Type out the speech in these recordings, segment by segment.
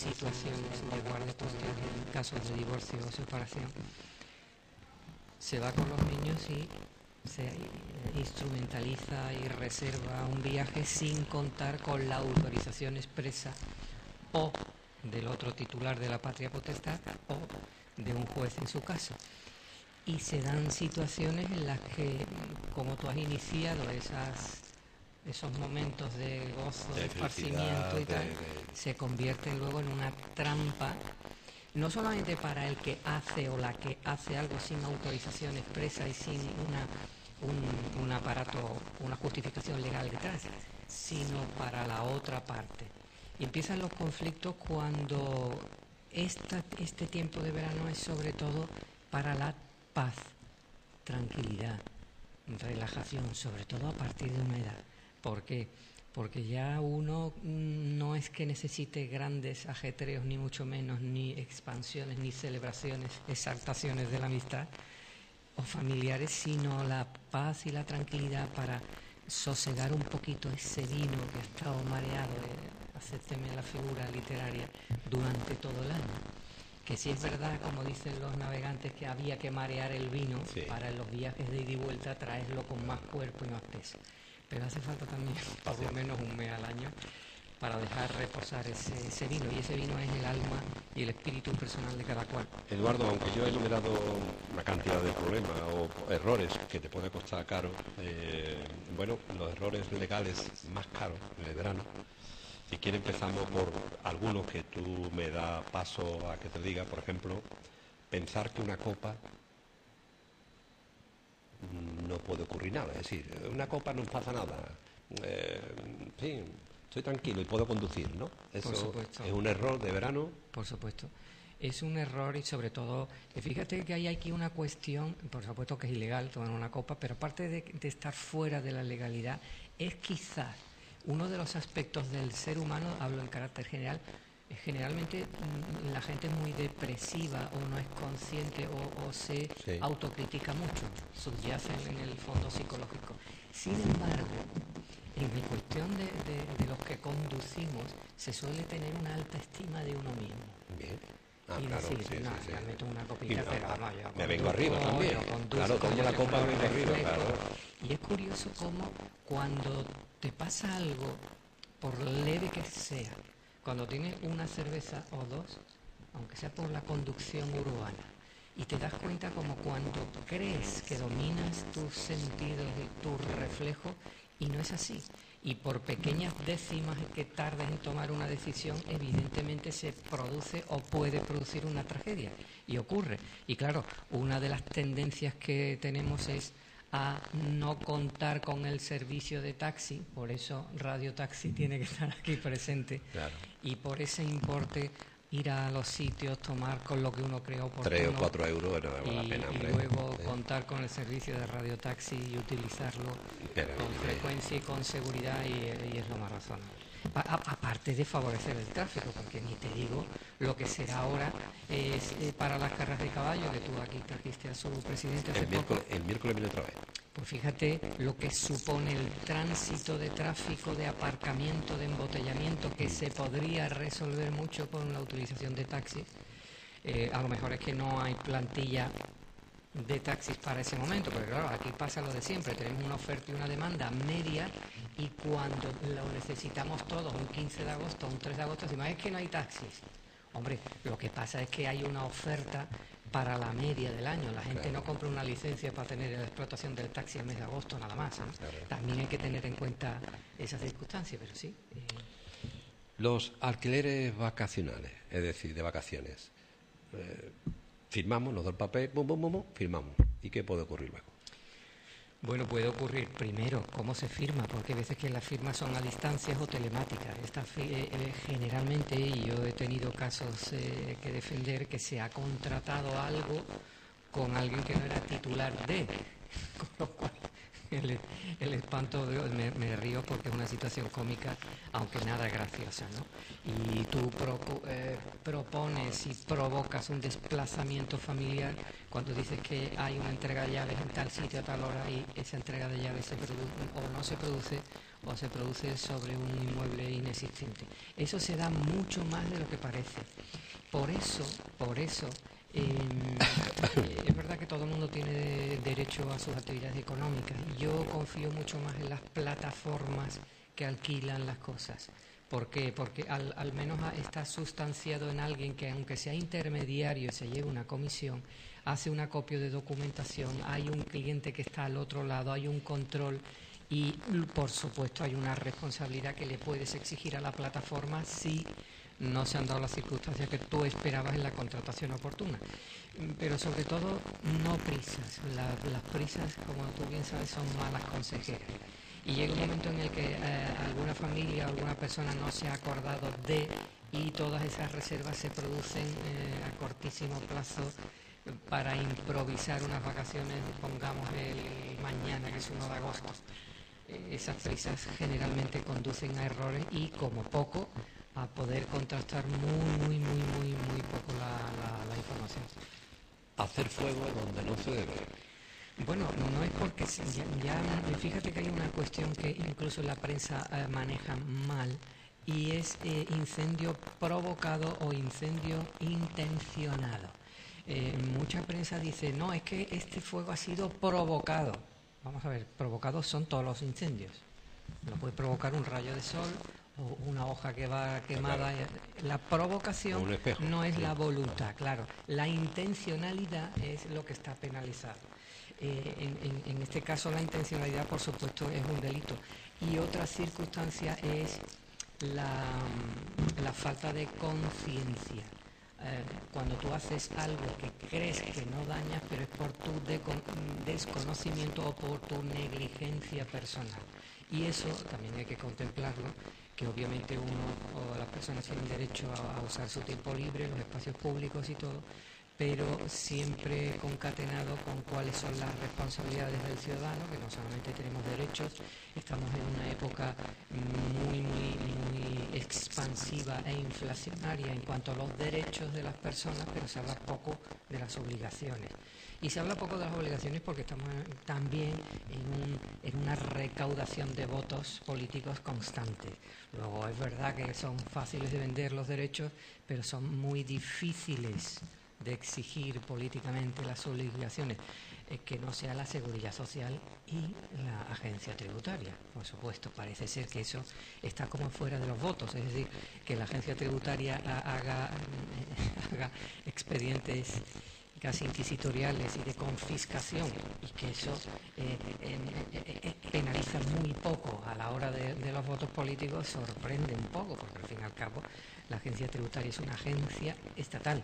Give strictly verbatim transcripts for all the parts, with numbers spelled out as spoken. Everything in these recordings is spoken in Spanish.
situaciones de guardia posterior en casos de divorcio o separación, se va con los niños y se instrumentaliza y reserva un viaje sin contar con la autorización expresa o del otro titular de la patria potestad o de un juez en su caso. Y se dan situaciones en las que, como tú has iniciado esas, esos momentos de gozo, de esparcimiento y tal, de, de... se convierten luego en una trampa, no solamente para el que hace o la que hace algo sin autorización expresa y sin una, un, un aparato, una justificación legal detrás, sino para la otra parte. Y empiezan los conflictos cuando esta, este tiempo de verano es sobre todo para la paz, tranquilidad, relajación, sobre todo a partir de una edad. ¿Por qué? Porque ya uno no es que necesite grandes ajetreos, ni mucho menos, ni expansiones, ni celebraciones, exaltaciones de la amistad o familiares, sino la paz y la tranquilidad para sosegar un poquito ese vino que ha estado mareado, eh, acépteme la figura literaria, durante todo el año. Que sí es verdad, como dicen los navegantes, que había que marear el vino, sí, para los viajes de ida y vuelta traerlo con más cuerpo y más peso. Pero hace falta también por lo menos un mes al año para dejar reposar ese, ese vino, y ese vino es el alma y el espíritu personal de cada cual. Eduardo, aunque yo he enumerado una cantidad de problemas o errores que te puede costar caro, eh, bueno, los errores legales más caros en el verano, si quiere empezamos por algunos que tú me das paso a que te diga. Por ejemplo, pensar que una copa no puede ocurrir nada, es decir, una copa no pasa nada, eh, en fin, estoy tranquilo y puedo conducir, ¿no? Eso es un error de verano. Por supuesto, es un error, y sobre todo, fíjate que hay aquí una cuestión, por supuesto que es ilegal tomar una copa, pero aparte de, de estar fuera de la legalidad, es quizás uno de los aspectos del ser humano, hablo en carácter general, generalmente la gente es muy depresiva o no es consciente o, o se sí. autocritica mucho, subyacen en el fondo psicológico. Sin embargo, en la cuestión de, de, de los que conducimos, se suele tener una alta estima de uno mismo. Bien. Ah, y claro, decir, sí, no, sí, ya sí. meto una copita, no, pero vamos, yo me vengo arriba también. Claro, tomo la copa, me vengo arriba, claro. Y es curioso cómo cuando te pasa algo, por leve que sea, cuando tienes una cerveza o dos, aunque sea por la conducción urbana, y te das cuenta como cuando crees que dominas tus sentidos y tu reflejo, y no es así. Y por pequeñas décimas que tardes en tomar una decisión, evidentemente se produce o puede producir una tragedia. Y ocurre. Y claro, una de las tendencias que tenemos es a no contar con el servicio de taxi, por eso Radio Taxi tiene que estar aquí presente, claro. Y por ese importe ir a los sitios, tomar con lo que uno cree oportuno. Tres o cuatro euros, bueno, vale la pena, hombre. Y luego sí. contar con el servicio de Radio Taxi y utilizarlo Pero, con hombre. frecuencia y con seguridad, y, y es lo más razonable. A, a, aparte de favorecer el tráfico, porque ni te digo lo que será ahora es, eh, para las carreras de caballo, que tú aquí trajiste a su presidente hace el miércoles, poco. El miércoles viene otra vez. Pues fíjate lo que supone el tránsito de tráfico, de aparcamiento, de embotellamiento, que se podría resolver mucho con la utilización de taxis. Eh, a lo mejor es que no hay plantilla de taxis para ese momento, pero claro, aquí pasa lo de siempre, tenemos una oferta y una demanda media, y cuando lo necesitamos todos, un quince de agosto, un tres de agosto, decimos, es que no hay taxis. Hombre, lo que pasa es que hay una oferta para la media del año. La gente claro. no compra una licencia para tener la explotación del taxi el mes de agosto nada más, ¿eh? Claro. También hay que tener en cuenta esas circunstancias, pero sí. Eh... Los alquileres vacacionales, es decir, de vacaciones. Eh, firmamos, nos da el papel, bum, bum, bum, bum, firmamos. ¿Y qué puede ocurrir luego? Bueno, puede ocurrir, primero, cómo se firma, porque hay veces que las firmas son a distancias o telemáticas. Esta, eh, eh, generalmente, y yo he tenido casos eh, que defender, que se ha contratado algo con alguien que no era titular de, con lo cual el, el espanto, me, me río porque es una situación cómica, aunque nada graciosa, ¿no? Y tú pro, eh, propones y provocas un desplazamiento familiar cuando dices que hay una entrega de llaves en tal sitio a tal hora, y esa entrega de llaves se produce o no se produce, o se produce sobre un inmueble inexistente. Eso se da mucho más de lo que parece. Por eso, por eso, eh, es verdad que todo el mundo tiene derecho a sus actividades económicas. Yo confío mucho más en las plataformas que alquilan las cosas. ¿Por qué? Porque al, al menos está sustanciado en alguien que, aunque sea intermediario y se lleve una comisión, hace un acopio de documentación, hay un cliente que está al otro lado, hay un control y, por supuesto, hay una responsabilidad que le puedes exigir a la plataforma si no se han dado las circunstancias que tú esperabas en la contratación oportuna. Pero, sobre todo, no prisas. La, las prisas, como tú bien sabes, son malas consejeras. Y llega un momento en el que eh, alguna familia, alguna persona no se ha acordado de, y todas esas reservas se producen eh, a cortísimo plazo para improvisar unas vacaciones, pongamos el mañana, que es uno de agosto. Eh, esas prisas generalmente conducen a errores y, como poco, a poder contrastar muy, muy, muy, muy, muy poco la, la, la información. Hacer fuego donde no se debe. Bueno, no es porque ya, ya fíjate que hay una cuestión que incluso la prensa eh, maneja mal, y es eh, incendio provocado o incendio intencionado. Eh, mucha prensa dice, no, es que este fuego ha sido provocado. Vamos a ver, provocados son todos los incendios. Lo puede provocar un rayo de sol o una hoja que va quemada. La provocación no es la voluntad, claro. La intencionalidad es lo que está penalizado. Eh, en, en, en este caso la intencionalidad, por supuesto, es un delito. Y otra circunstancia es la, la falta de conciencia. Eh, cuando tú haces algo que crees que no dañas, pero es por tu desconocimiento o por tu negligencia personal. Y eso también hay que contemplarlo, que obviamente uno o las personas tienen derecho a, a usar su tiempo libre, los espacios públicos y todo, pero siempre concatenado con cuáles son las responsabilidades del ciudadano, que no solamente tenemos derechos, estamos en una época muy, muy, muy expansiva e inflacionaria en cuanto a los derechos de las personas, pero se habla poco de las obligaciones. Y se habla poco de las obligaciones porque estamos también en, un, en una recaudación de votos políticos constante. Luego es verdad que son fáciles de vender los derechos, pero son muy difíciles de exigir políticamente las obligaciones, eh, que no sea la Seguridad Social y la Agencia Tributaria. Por supuesto, parece ser que eso está como fuera de los votos, es decir, que la Agencia Tributaria haga, eh, haga expedientes casi inquisitoriales y de confiscación, y que eso eh, eh, eh, penaliza muy poco a la hora de, de los votos políticos, sorprende un poco, porque al fin y al cabo la Agencia Tributaria es una agencia estatal.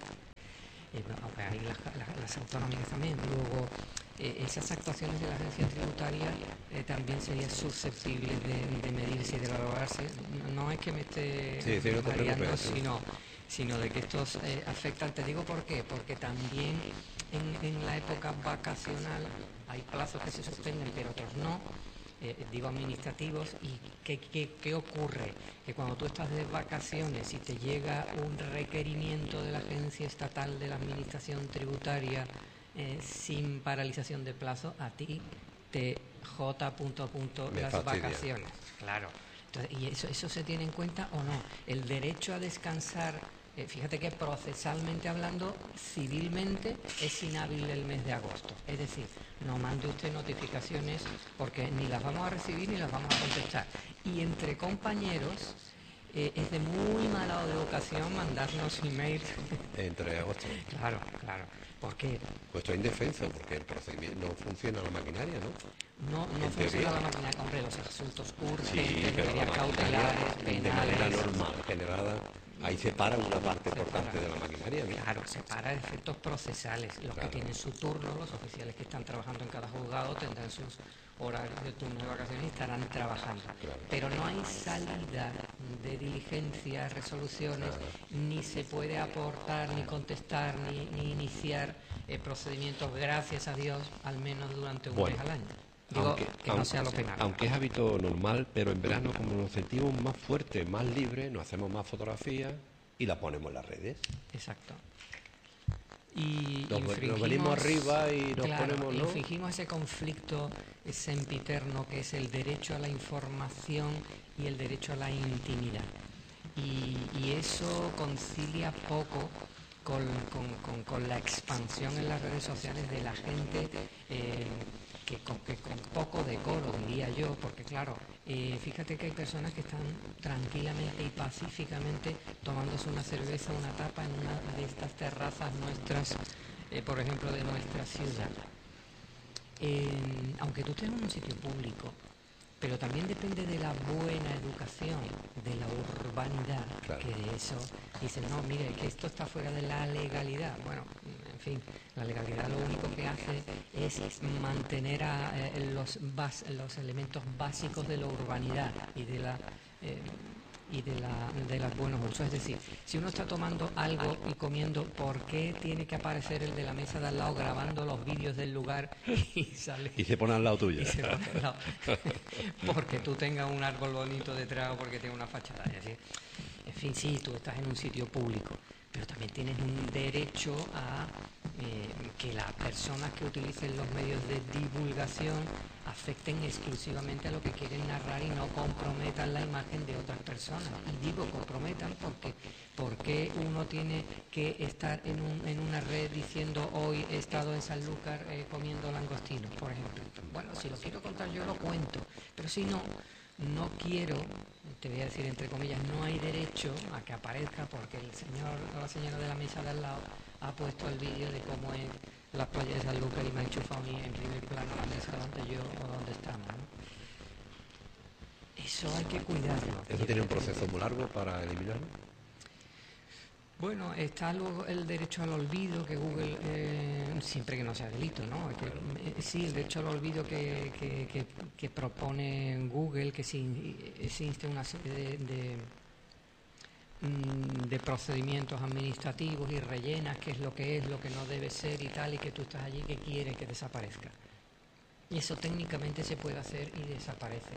Eh, aunque hay las, las, las autonómicas también. Luego, eh, esas actuaciones de la agencia tributaria eh, también serían susceptibles de, de medirse y de valorarse. No, no es que me esté sí, sí, no te variando, sino, sino de que estos eh, afectan. Te digo por qué, porque también en, en la época vacacional hay plazos que se suspenden, pero otros no. Eh, digo administrativos. ¿Y qué, qué, qué ocurre? Que cuando tú estás de vacaciones y te llega un requerimiento de la Agencia Estatal de la Administración Tributaria eh, sin paralización de plazo, a ti te J punto punto las fastidia. Vacaciones. Claro. Entonces, ¿y eso, eso se tiene en cuenta o no? El derecho a descansar, eh, fíjate que procesalmente hablando, civilmente es inhábil el mes de agosto. Es decir, no mande usted notificaciones porque ni las vamos a recibir ni las vamos a contestar. Y entre compañeros eh, es de muy mala educación mandarnos emails. Entre agosto. Claro, claro. ¿Por qué? Pues estoy indefenso porque el procedimiento no funciona la maquinaria, ¿no? No, no funciona la maquinaria. Hombre, los asuntos urgentes, sí, medidas cautelares, penales. De manera normal, generada. Ahí se para una parte importante de la maquinaria, ¿no? Claro, se para efectos procesales. Los claro. que tienen su turno, los oficiales que están trabajando en cada juzgado tendrán sus horarios de turno de vacaciones y estarán trabajando. Claro. Pero no hay salida de diligencias, resoluciones, claro. ni se puede aportar, ni contestar, ni, ni iniciar eh, procedimientos, gracias a Dios, al menos durante un bueno. mes al año. Digo, aunque, que no sea lo penal. Aunque es hábito normal, pero en verano, como nos sentimos más fuertes, más libres, nos hacemos más fotografías y las ponemos en las redes. Exacto. y nos, infringimos, nos venimos arriba y nos claro, ponemos, ¿no? infringimos ese conflicto sempiterno que es el derecho a la información y el derecho a la intimidad. Y, y eso concilia poco con, con, con, con la expansión en las redes sociales de la gente eh, que, con, que con poco decoro, diría yo, porque claro, eh, fíjate que hay personas que están tranquilamente y pacíficamente tomándose una cerveza, una tapa en una de estas terrazas nuestras, eh, por ejemplo, de nuestra ciudad. Eh, aunque tú estés en un sitio público, pero también depende de la buena educación, de la urbanidad, claro, que de eso dicen, no, mire, que esto está fuera de la legalidad. Bueno, en fin, la legalidad lo único que hace es mantener a, eh, los, bas, los elementos básicos de la urbanidad y de la... Eh, y de, la, de las buenos usos. Es decir, si uno está tomando algo y comiendo, ¿por qué tiene que aparecer el de la mesa de al lado grabando los vídeos del lugar y sale? Y se pone al lado tuyo. Y se pone al lado. Porque tú tengas un árbol bonito detrás o porque tengas una fachada. Es decir, en fin, sí, tú estás en un sitio público, pero también tienes un derecho a eh, que las personas que utilicen los medios de divulgación afecten exclusivamente a lo que quieren narrar y no comprometan la imagen de otras personas. Y digo comprometan porque, porque uno tiene que estar en, un, en una red diciendo hoy he estado en Sanlúcar eh, comiendo langostinos, por ejemplo. Bueno, si lo quiero contar yo lo cuento, pero si no, no quiero, te voy a decir entre comillas, no hay derecho a que aparezca porque el señor o la señora de la mesa de al lado ha puesto el vídeo de cómo es las playas de Sanlúcar y me ha enchufado a mí en primer plano la mesa donde yo o donde estamos, ¿no? Eso hay que cuidarlo. ¿Eso tiene un proceso muy largo para eliminarlo? Bueno, está luego el derecho al olvido que Google, eh, siempre que no sea delito, ¿no? Que, eh, sí, el derecho al olvido que, que, que, que propone Google, que si existe una serie de, de, de procedimientos administrativos y rellenas qué es lo que es, lo que no debe ser y tal, y que tú estás allí que quieres que desaparezca. Y eso técnicamente se puede hacer y desaparece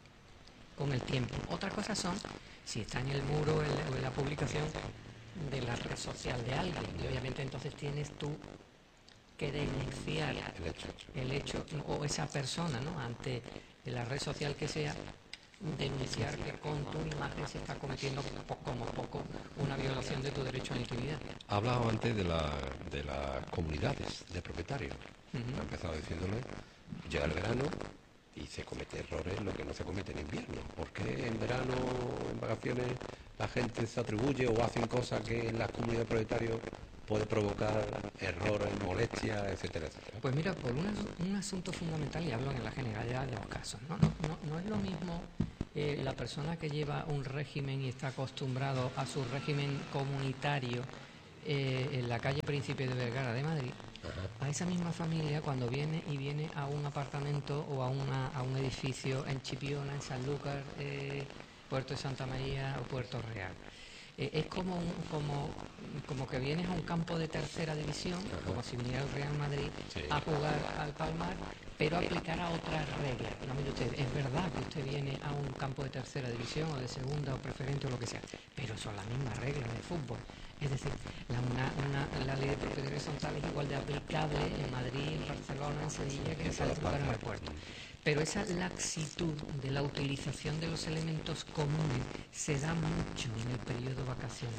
con el tiempo. Otra cosa son, si está en el muro en la, o en la publicación de la red social de alguien, y obviamente entonces tienes tú que denunciar El hecho. el hecho o esa persona, ¿no? Ante la red social que sea, denunciar que con tu imagen se está cometiendo como poco una violación de tu derecho a la intimidad. Ha hablado antes de, la, de las comunidades de propietarios. Uh-huh. Ha empezado diciéndole, llega el verano y se comete errores lo que no se comete en invierno. ¿Por qué en verano, en vacaciones, la gente se atribuye o hacen cosas que en las comunidades de propietarios puede provocar errores, molestias, etcétera, etcétera? Pues mira, por un, un asunto fundamental, y hablo en la generalidad de los casos, no, no, no, no es lo mismo eh, la persona que lleva un régimen y está acostumbrado a su régimen comunitario eh, en la calle Príncipe de Vergara de Madrid, a esa misma familia cuando viene y viene a un apartamento o a, una, a un edificio en Chipiona, en Sanlúcar, eh, Puerto de Santa María o Puerto Real. Eh, es como, un, como, como que vienes a un campo de tercera división, como si viniera el Real Madrid sí. a jugar al Palmar, pero aplicar a otras reglas. No, mire usted, es verdad que usted viene a un campo de tercera división o de segunda o preferente o lo que sea, pero son las mismas reglas de fútbol. Es decir, la, una, una, la ley de propiedad horizontal es igual de aplicable en Madrid, en Barcelona, en Sevilla, que en Sanlúcar, en el puerto. Pero esa laxitud de la utilización de los elementos comunes se da mucho en el periodo vacacional.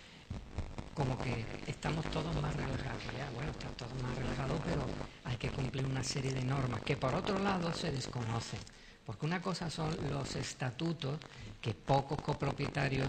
Como que estamos todos más relajados. Ya, bueno, están todos más relajados, pero hay que cumplir una serie de normas que por otro lado se desconocen. Porque una cosa son los estatutos, que pocos copropietarios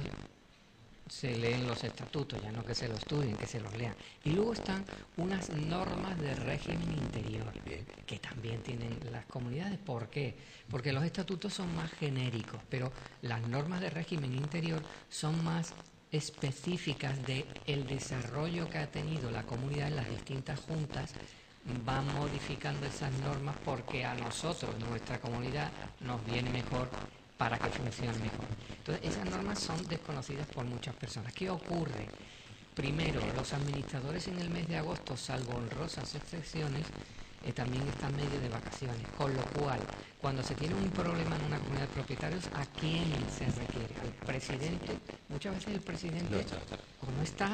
se leen los estatutos, ya no que se los estudien, que se los lean. Y luego están unas normas de régimen interior, que también tienen las comunidades. ¿Por qué? Porque los estatutos son más genéricos, pero las normas de régimen interior son más específicas de el desarrollo que ha tenido la comunidad en las distintas juntas. Van modificando esas normas porque a nosotros, nuestra comunidad, nos viene mejor para que funcione mejor. Entonces, esas normas son desconocidas por muchas personas. ¿Qué ocurre? Primero, los administradores en el mes de agosto, salvo honrosas excepciones, eh, también están medio de vacaciones. Con lo cual, cuando se tiene un problema en una comunidad de propietarios, ¿a quién se requiere? ¿Al presidente? Muchas veces el presidente o no está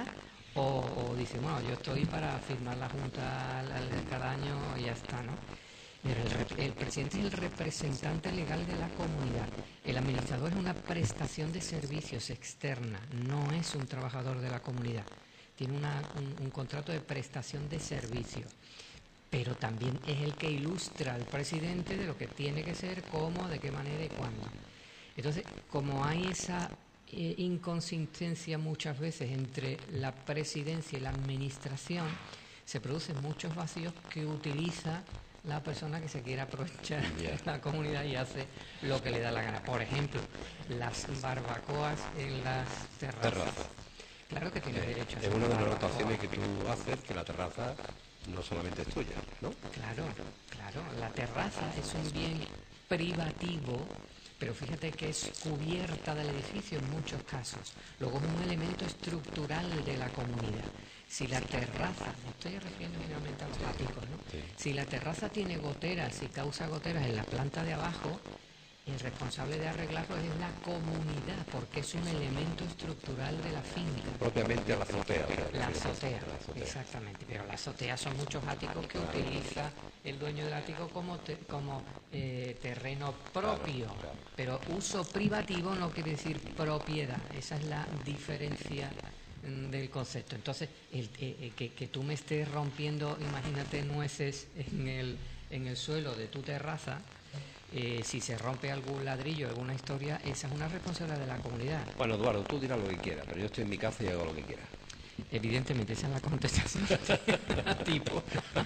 O, o dice, bueno, yo estoy para firmar la Junta al- al- cada año y ya está, ¿no? Mira, el, rep- el presidente es el representante legal de la comunidad. El administrador es una prestación de servicios externa, no es un trabajador de la comunidad. Tiene una- un, un contrato de prestación de servicios, pero también es el que ilustra al presidente de lo que tiene que ser, cómo, de qué manera y cuándo. Entonces, como hay esa eh, inconsistencia muchas veces entre la presidencia y la administración, se producen muchos vacíos que utiliza la persona que se quiere aprovechar Ya. de la comunidad y hace lo que le da la gana. Por ejemplo, las barbacoas en las terrazas. Terraza. Claro que tienes Eh, derecho a es hacer una de las barbacoa. anotaciones que tú haces, que la terraza no solamente es tuya, ¿no? Claro, claro. La terraza es un bien privativo, pero fíjate que es cubierta del edificio en muchos casos. Luego es un elemento estructural de la comunidad. Si la terraza, me estoy refiriendo generalmente a los áticos, ¿no? Sí. Si la terraza tiene goteras y causa goteras en la planta de abajo, el responsable de arreglarlo es la comunidad, porque es un elemento estructural de la finca. Propiamente a la azotea. La azotea, La azotea. exactamente. Pero la azotea son muchos áticos que utiliza el dueño del ático como, te- como eh, terreno propio. Claro, claro. Pero uso privativo no quiere decir propiedad. Esa es la diferencia mm, del concepto. Entonces, el, eh, eh, que, que tú me estés rompiendo, imagínate, nueces en el, en el suelo de tu terraza. Eh, si se rompe algún ladrillo, alguna historia, esa es una responsabilidad de la comunidad. Bueno, Eduardo, tú dirás lo que quieras, pero yo estoy en mi casa y hago lo que quiera. Evidentemente, esa es la contestación tipo.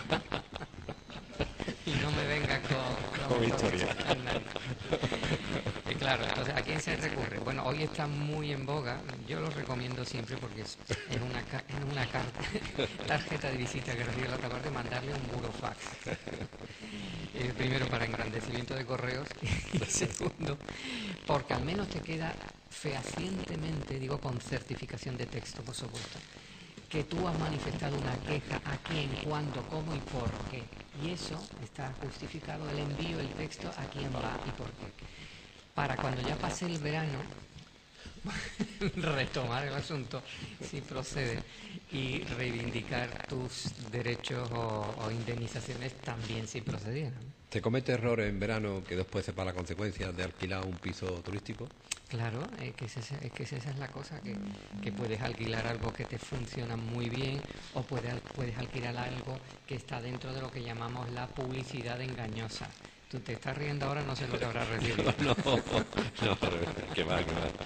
Y no me vengas con, Con historia. Y claro, entonces, ¿a quién se recurre? Bueno, hoy está muy en boga, yo lo recomiendo siempre porque es, es una, ca- es una carta, tarjeta de visita que recibe la otra parte, mandarle un burofax. Eh, primero, para engrandecimiento de correos, y segundo, porque al menos te queda fehacientemente, digo con certificación de texto, por supuesto, que tú has manifestado una queja, a quién, cuándo, cómo y por qué. Y eso está justificado, el envío, el texto, a quién va y por qué. Para cuando ya pase el verano, retomar el asunto, si procede, y reivindicar tus derechos o, o indemnizaciones también si procedieran. ¿Te comete errores en verano que después sepa las consecuencias de alquilar un piso turístico? Claro, es que, esa, es que esa es la cosa, que, que puedes alquilar algo que te funciona muy bien o puedes, puedes alquilar algo que está dentro de lo que llamamos la publicidad engañosa. Tú te estás riendo ahora, no sé lo que habrás recibido. No, no, que va, que va.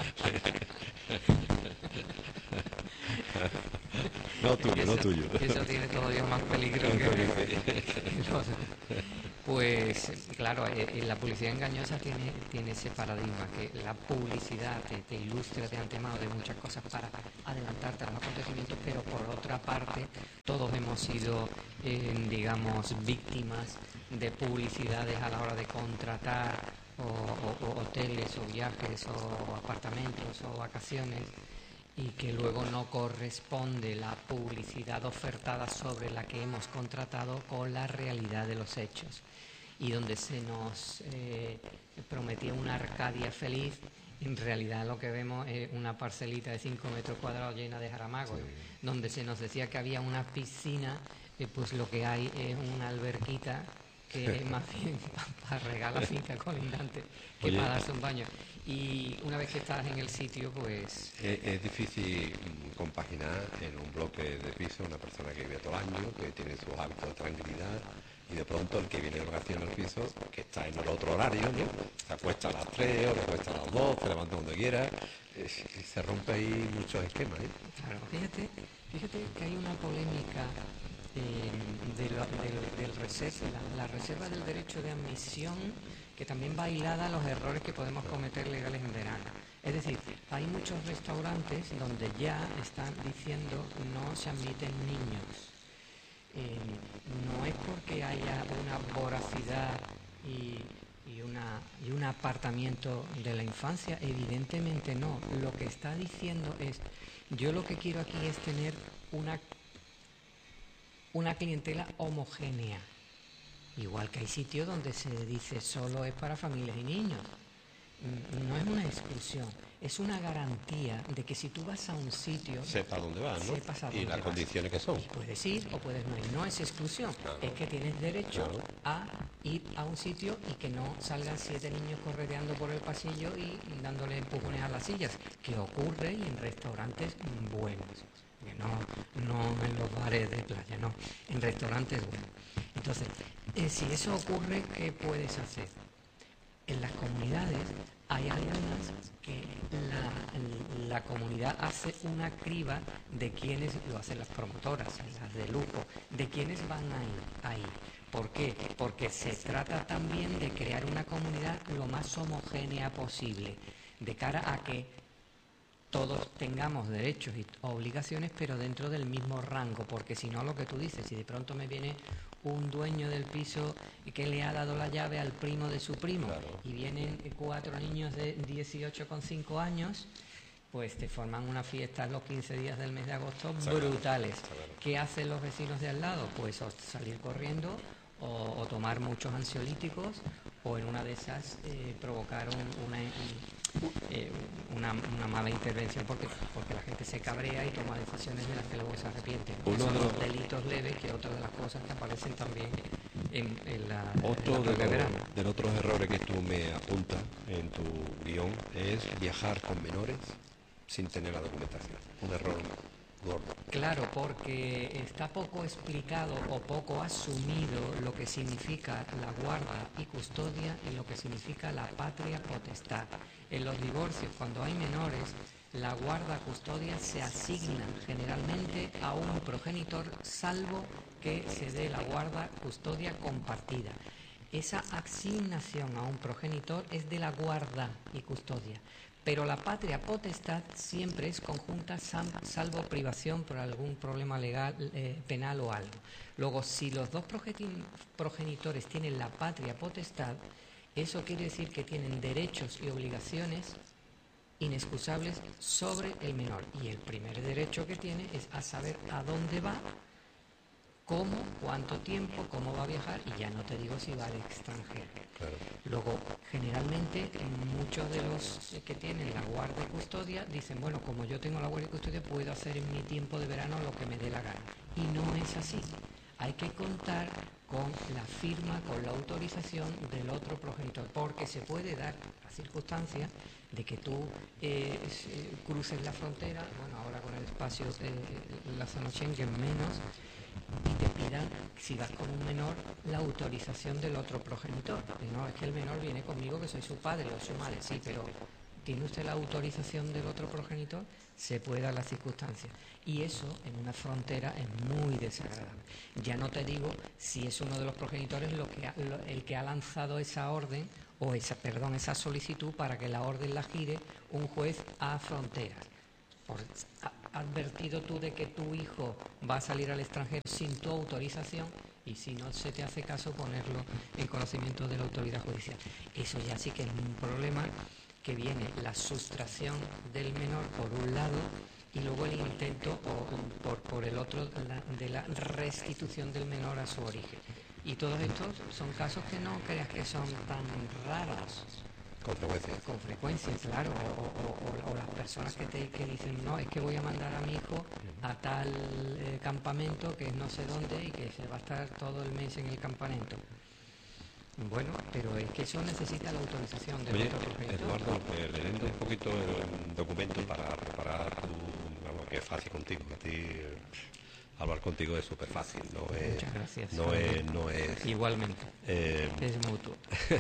No tuyo, no Eso- tuyo. Eso tiene todavía más peligro que, que los- Pues claro, eh, eh, la publicidad engañosa tiene, tiene ese paradigma, que la publicidad te, te ilustra de antemano de muchas cosas para adelantarte a los acontecimientos, pero por otra parte todos hemos sido, eh, digamos, víctimas de publicidades a la hora de contratar o, o- o hoteles o viajes o apartamentos o vacaciones, y que luego no corresponde la publicidad ofertada sobre la que hemos contratado con la realidad de los hechos, y donde se nos eh, prometía una Arcadia feliz, en realidad lo que vemos es una parcelita de cinco metros cuadrados llena de jaramagos, ¿no? Donde se nos decía que había una piscina, eh, pues lo que hay es una alberquita que es más bien para regar la finca colindante que Oye. para darse un baño. Y una vez que estás en el sitio, pues Es, es difícil mm, compaginar en un bloque de piso una persona que vive todo el año, que tiene sus hábitos de tranquilidad, y de pronto el que viene de vacaciones al piso, que está en el otro horario, ¿no? Se acuesta a las tres o se acuesta a las dos, se levanta cuando quiera, es- se rompe ahí muchos esquemas, ¿eh? claro, fíjate, fíjate que hay una polémica eh, de lo- del, del reserva, la, la reserva del derecho de admisión, que también va hilada a los errores que podemos cometer legales en verano. Es decir, hay muchos restaurantes donde ya están diciendo no se admiten niños. Eh, no es porque haya una voracidad y, y, una, y un apartamiento de la infancia, evidentemente no. Lo que está diciendo es, yo lo que quiero aquí es tener una, una clientela homogénea. Igual que hay sitios donde se dice solo es para familias y niños. mm, no es una exclusión, es una garantía de que si tú vas a un sitio, sepa dónde vas, ¿no? sepas a Y dónde las vas. condiciones que son. Y puedes ir o puedes no ir. No es exclusión, Claro. es que tienes derecho Claro. a ir a un sitio y que no salgan siete niños correteando por el pasillo y, y dándole empujones a las sillas, que ocurre y en restaurantes buenos, que no, no en los bares de playa, no, en restaurantes buenos. Entonces, eh, si eso ocurre, ¿qué puedes hacer? En las comunidades hay algunas que la, la comunidad hace una criba de quienes lo hacen las promotoras, las de lujo, de quienes van a ir ahí. ¿Por qué? Porque se trata también de crear una comunidad lo más homogénea posible, de cara a que todos tengamos derechos y obligaciones, pero dentro del mismo rango, porque si no, lo que tú dices, si de pronto me viene un dueño del piso que le ha dado la llave al primo de su primo, Claro. y vienen cuatro niños de dieciocho con cinco años, pues te forman una fiesta los quince días del mes de agosto brutales. ¿Qué hacen los vecinos de al lado? Pues o salir corriendo o, o tomar muchos ansiolíticos, o en una de esas eh, provocar un- una, un- eh, una, una mala intervención porque, porque la gente se cabrea y toma decisiones de las que luego se arrepiente. Uno Son de los los- delitos leves, que otra de las cosas que aparecen también en, en la, Otro en la de propia los, verano. de los otros errores que tú me apuntas en tu guión es viajar con menores sin tener la documentación. Un error gordo. Claro, porque está poco explicado o poco asumido lo que significa la guarda y custodia y lo que significa la patria potestad. En los divorcios, cuando hay menores, la guarda custodia se asigna generalmente a un progenitor, salvo que se dé la guarda custodia compartida. Esa asignación a un progenitor es de la guarda y custodia, pero la patria potestad siempre es conjunta, salvo privación por algún problema legal, eh, penal o algo. Luego, si los dos progenitores tienen la patria potestad, eso quiere decir que tienen derechos y obligaciones inexcusables sobre el menor. Y el primer derecho que tiene es a saber a dónde va, cómo, cuánto tiempo, cómo va a viajar, y ya no te digo si va al extranjero. Claro. Luego, generalmente, muchos de los que tienen la guardia y custodia dicen, bueno, como yo tengo la guardia y custodia, puedo hacer en mi tiempo de verano lo que me dé la gana. Y no es así. Hay que contar con la firma, con la autorización del otro progenitor, porque se puede dar la circunstancia de que tú eh, cruces la frontera, bueno, ahora con el espacio, eh, la zona Schengen menos, y te pidan, si vas con un menor, la autorización del otro progenitor. Y no, es que el menor viene conmigo, que soy su padre o su madre, sí, pero ¿tiene usted la autorización del otro progenitor? Se puede dar la circunstancia. Y eso, en una frontera, es muy desagradable. Ya no te digo si es uno de los progenitores lo que ha, lo, el que ha lanzado esa orden, o esa, perdón, esa solicitud para que la orden la gire un juez a fronteras. Por, ha advertido tú de que tu hijo va a salir al extranjero sin tu autorización, y si no se te hace caso, ponerlo en conocimiento de la autoridad judicial. Eso ya sí que es un problema, que viene la sustracción del menor por un lado y luego el intento o, por, por el otro la, de la restitución del menor a su origen. Y todos estos son casos que no creas que son tan raros. Con frecuencia. Con frecuencia, claro. O, o, o, o las personas que te que dicen, no, es que voy a mandar a mi hijo a tal eh, campamento que es no sé dónde y que se va a estar todo el mes en el campamento. Bueno, pero es que eso necesita la autorización del Oye, otro progenitor. Eduardo, eh, leyendo un poquito el documento para preparar tu... Vamos, que es fácil contigo. A ti eh, hablar contigo es súper fácil. No es, Muchas gracias. No es, no es... Igualmente. Eh, es mutuo.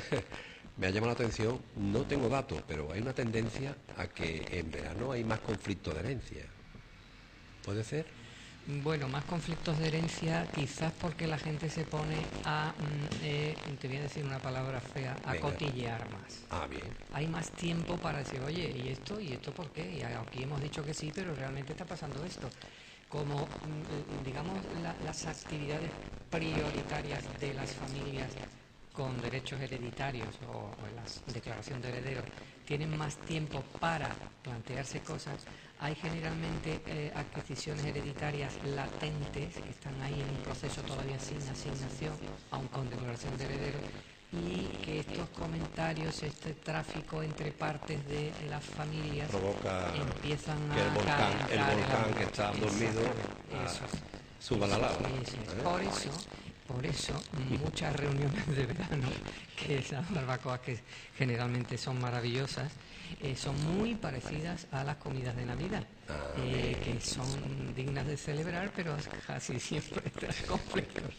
Me ha llamado la atención, no tengo datos, pero hay una tendencia a que en verano hay más conflictos de herencia. ¿Puede ser? Bueno, más conflictos de herencia, quizás porque la gente se pone a, eh, te voy a decir una palabra fea, a Venga. cotillear más. Ah, bien. Hay más tiempo para decir, oye, ¿y esto? ¿Y esto por qué? Y aquí hemos dicho que sí, pero realmente está pasando esto. Como, digamos, la, las actividades prioritarias de las familias con derechos hereditarios o, o en la declaración de herederos tienen más tiempo para plantearse cosas, hay generalmente eh, adquisiciones hereditarias latentes que están ahí en un proceso todavía sin asignación, aun con declaración de herederos, y que estos comentarios, este tráfico entre partes de las familias provoca empiezan que el a volcán, el calentar volcán ambiente. que está dormido Exactamente, ah, eso es. suba la lava. Eso es. ¿eh? Por eso, por eso, muchas reuniones de verano, que esas barbacoas que generalmente son maravillosas, eh, son muy parecidas a las comidas de Navidad, Ah, eh, que son dignas de celebrar, pero casi siempre traen conflictos.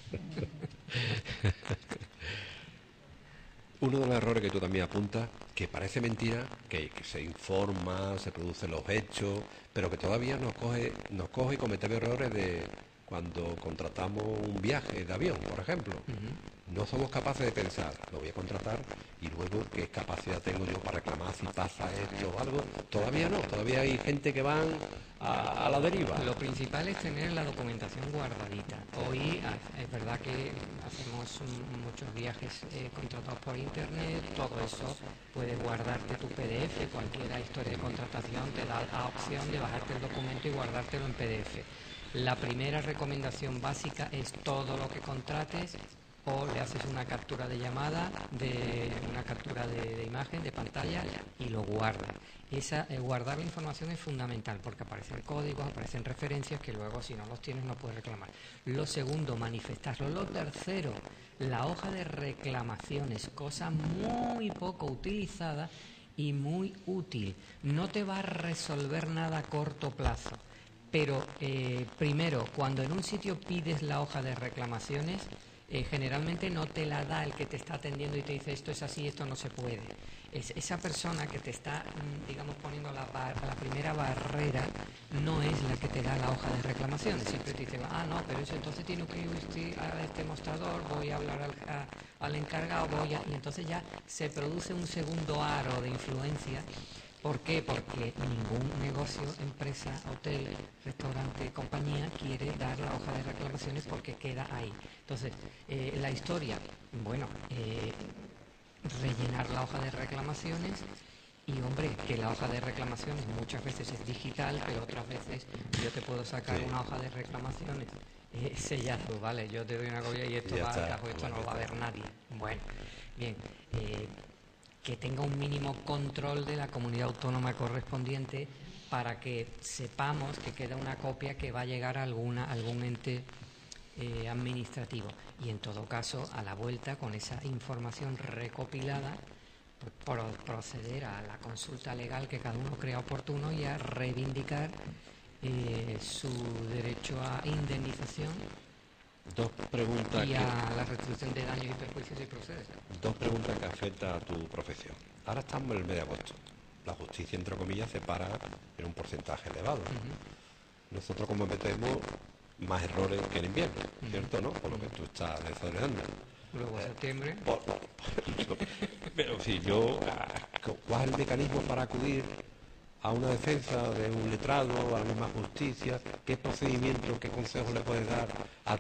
Uno de los errores que tú también apuntas, que parece mentira, que, que se informa, se producen los hechos, pero que todavía nos coge, nos coge y cometemos errores de cuando contratamos un viaje de avión, por ejemplo. Uh-huh. No somos capaces de pensar, lo voy a contratar y luego qué capacidad tengo yo para reclamar si pasa esto o algo. Todavía no, todavía hay gente que van a, a la deriva. Lo principal es tener la documentación guardadita. Hoy es verdad que hacemos muchos viajes eh, contratados por internet, todo eso puedes guardarte tu P D F, cualquier historia de contratación te da la opción de bajarte el documento y guardártelo en P D F. La primera recomendación básica es todo lo que contrates o le haces una captura de llamada, de una captura de, de imagen, de pantalla y lo guardas. Esa, eh, guardar la información es fundamental porque aparecen códigos, aparecen referencias que luego si no los tienes no puedes reclamar. Lo segundo, manifestarlo. Lo tercero, la hoja de reclamaciones, cosa muy poco utilizada y muy útil. No te va a resolver nada a corto plazo. Pero eh, primero, cuando en un sitio pides la hoja de reclamaciones, eh, generalmente no te la da el que te está atendiendo y te dice esto es así, esto no se puede. Es, esa persona que te está, digamos, poniendo la, bar, la primera barrera no es la que te da la hoja de reclamaciones. Siempre te dice, ah, no, pero eso entonces tiene que ir a este mostrador, voy a hablar al, a, al encargado, voy a... Y entonces ya se produce un segundo aro de influencia. ¿Por qué? Porque ningún negocio, empresa, hotel, restaurante, compañía quiere dar la hoja de reclamaciones porque queda ahí. Entonces, eh, la historia, bueno, eh, rellenar la hoja de reclamaciones y, hombre, que la hoja de reclamaciones muchas veces es digital, pero otras veces yo te puedo sacar sí. una hoja de reclamaciones eh, sellado, ¿vale? Yo te doy una copia y esto va al cajo, esto no lo va a ver nadie. Bueno, bien, eh, que tenga un mínimo control de la comunidad autónoma correspondiente para que sepamos que queda una copia que va a llegar a alguna, algún ente eh, administrativo. Y en todo caso, a la vuelta, con esa información recopilada, por, por proceder a la consulta legal que cada uno crea oportuno y a reivindicar eh, su derecho a indemnización. Dos preguntas y a que, la restitución de daños y perjuicios si procede. Dos preguntas que afectan a tu profesión. Ahora estamos en el mes de agosto. La justicia, entre comillas, se para en un porcentaje elevado. Uh-huh. Nosotros cometemos más errores que en invierno, uh-huh. ¿cierto? ¿No? Por lo que tú estás desarrollando. Luego eh, septiembre. Por, por, por, pero si yo... ¿Cuál es el mecanismo para acudir a una defensa de un letrado, a la misma justicia? ¿Qué procedimiento, qué consejo le puedes dar a